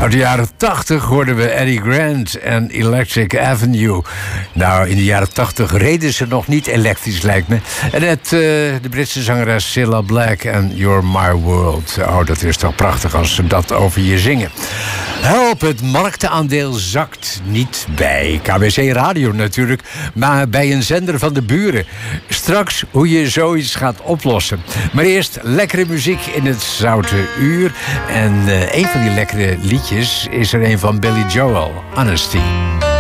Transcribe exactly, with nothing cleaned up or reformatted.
Uit de jaren tachtig hoorden we Eddie Grant en Electric Avenue. Nou, in de jaren tachtig reden ze nog niet elektrisch, lijkt me. En het, uh, de Britse zangeres Cilla Black en You're My World. Oh, dat is toch prachtig als ze dat over je zingen. Help, het marktaandeel zakt niet bij K B C Radio natuurlijk, maar bij een zender van de buren. Straks hoe je zoiets gaat oplossen. Maar eerst lekkere muziek in het Zoute Uur. En uh, een van die lekkere liedjes is er een van Billy Joel, Honesty.